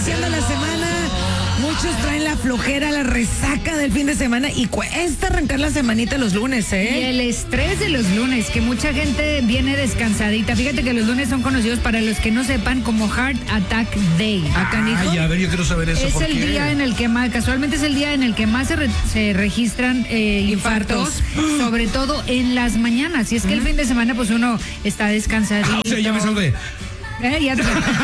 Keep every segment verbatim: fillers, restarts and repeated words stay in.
iniciando la semana. Muchos traen la flojera, la resaca del fin de semana y cuesta arrancar la semanita los lunes, ¿eh? Y el estrés de los lunes, que mucha gente viene descansadita. Fíjate que los lunes son conocidos, para los que no sepan, como Heart Attack Day. Acá, Nico. Ay, a ver, yo quiero saber eso. Es ¿por el qué? día en el que más, casualmente es el día en el que más se, re- se registran eh, infartos, Infartos. sobre todo en las mañanas. Y es que el fin de semana, pues uno está descansadito. O sea, ya me salvé. Eh, ya, te-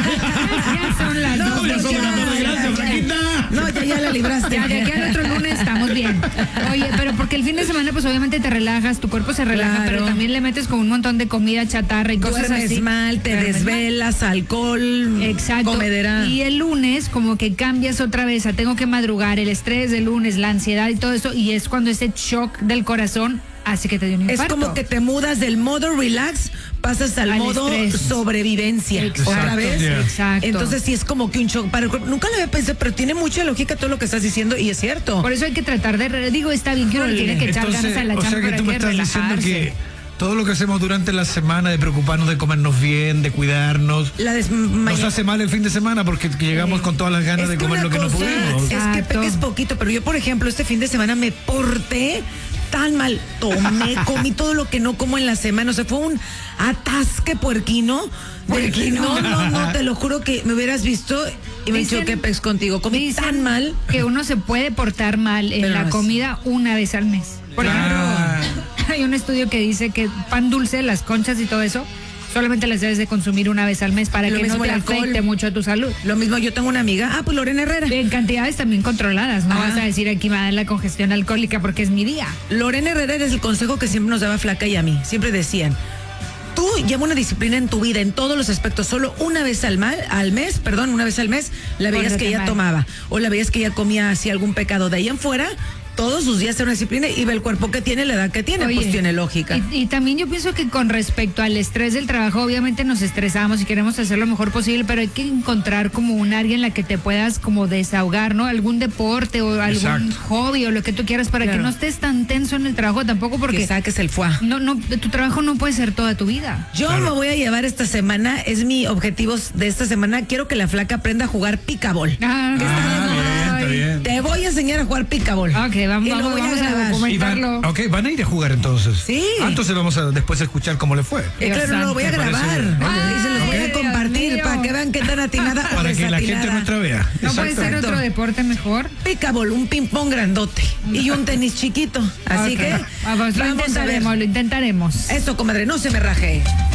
ya son las No, dos. Ya son las dos, ya, gracias, ya. Flaquita. No, ya, ya la libraste. Ya, de aquí al otro lunes estamos bien. Oye, pero porque el fin de semana, pues obviamente te relajas, tu cuerpo se relaja, Claro. pero también le metes con un montón de comida chatarra y cosas Duermes así. mal, te Duermes mal. desvelas, alcohol, Exacto. comedera. Y el lunes, como que cambias otra vez a tengo que madrugar, el estrés del lunes, la ansiedad y todo eso, y es cuando ese shock del corazón hace que te dé un Es infarto. como que te mudas del modo relax, pasas al, Al modo estrés. sobrevivencia. Exacto. ¿Otra vez? Yeah. Exacto. Entonces sí es como que un shock para el cuerpo. Nunca lo había pensado, pero tiene mucha lógica todo lo que estás diciendo y es cierto. Por eso hay que tratar de, re- digo, está bien que uno le tiene que echar Entonces, ganas a la o sea chamba, que pero tú hay me que estás diciendo relajarse. que todo lo que hacemos durante la semana de preocuparnos de comernos bien, de cuidarnos, La nos desmaya- hace mal el fin de semana porque llegamos con todas las ganas Es de que comer una lo que no cosa pudimos. Es que Exacto. peques poquito, pero yo, por ejemplo, este fin de semana me porté tan mal. Tomé, comí todo lo que no como en la semana. O sea, fue un atasque puerquino. Puerquino. No, no, no, te lo juro que me hubieras visto y me Dicen- choqué pex contigo. Comí Dicen tan mal. que uno se puede portar mal en Pero la no es- comida una vez al mes. Por Ah. ejemplo, hay un estudio que dice que pan dulce, las conchas y todo eso, solamente las debes de consumir una vez al mes para Lo que no mismo te el alcohol. afecte mucho a tu salud. Lo mismo, yo tengo una amiga, ah, pues Lorena Herrera. En cantidades también controladas, no Ah. vas a decir aquí me va a dar la congestión alcohólica porque es mi día. Lorena Herrera es el consejo que siempre nos daba Flaca y a mí. Siempre decían, tú lleva una disciplina en tu vida, en todos los aspectos. Solo una vez al, mal, al mes, perdón, una vez al mes, la veías Pórtate que ella mal. tomaba. O la veías que ella comía así algún pecado. De ahí en fuera, todos sus días era una disciplina y ve el cuerpo que tiene, la edad que tiene, Oye, pues tiene lógica. Y, y también yo pienso que con respecto al estrés del trabajo, obviamente nos estresamos y queremos hacer lo mejor posible, pero hay que encontrar como un área en la que te puedas como desahogar, ¿no? Algún deporte o algún Exacto. hobby o lo que tú quieras para Claro. que no estés tan tenso en el trabajo tampoco, Que porque saques el fuá. no, no, tu trabajo no puede ser toda tu vida. Yo Claro. me voy a llevar esta semana, es mi objetivo de esta semana, quiero que la Flaca aprenda a jugar picabol. Ah, Ah, bien, está bien. Te voy a enseñar a jugar picabol. Ok, vamos, Y lo vamos, voy a vamos a, grabar. Y van, documentarlo. ok, van a ir a jugar entonces. Sí. Ah, entonces vamos a después a escuchar cómo le fue. Eh, claro, no lo voy a Me parece grabar. bien. Y se los voy Ay, a compartir Dios para mío. que vean qué tan atinada o Para que la gente desatinada. nuestra vea. ¿No puede ser Exacto. otro deporte mejor? Pickleball, un ping pong grandote y un tenis chiquito. Así Ok. que Vamos, lo vamos a ver. intentaremos, lo intentaremos. Eso, comadre, no se me raje.